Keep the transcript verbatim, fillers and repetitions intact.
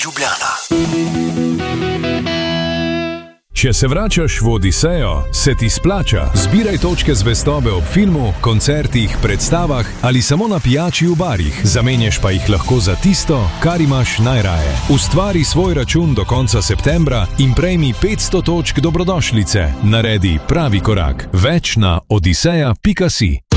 Ljubljana. Če se vračaš v Odisejo, se ti splača. Zbiraj točke zvestobe ob filmu, koncertih, predstavah ali samo na pijači v barih. Zamenjaš pa jih lahko za tisto, kar imaš najraje. Ustvari svoj račun do konca septembra in prejmi petsto točk dobrodošlice. Naredi pravi korak. Več na odiseja pika si.